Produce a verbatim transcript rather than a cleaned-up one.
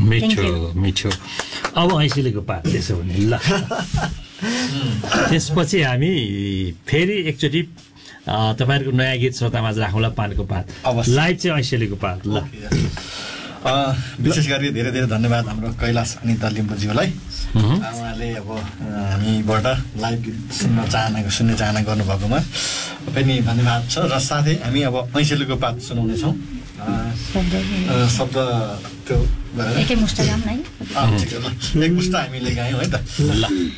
मिठो मिठो अब ऐसेलेको पात त्यसो भने ल त्यसपछि हामी फेरि एकचोटि तपाईँहरूको नयाँ गीत श्रोतामा राखौँला पानको पात लाइभ चाहिँ ऐसेलेको पात ल विशेष गरी धेरै धेरै धन्यवाद हाम्रो कैलाश अनिता लिम्बुज्यूलाई उहाँले अब हामीबाट लाइभ गीत सुन्न चाहना सुन्ने चाहना गर्नुभएकोमा पनि धन्यवाद छ र साथै हामी अब ऐसेलुको पात सुनाउनेछौँ शब्द त्यो एकै मुष्ट गाम नै एक मुष्ट हामीले गायौँ है त ल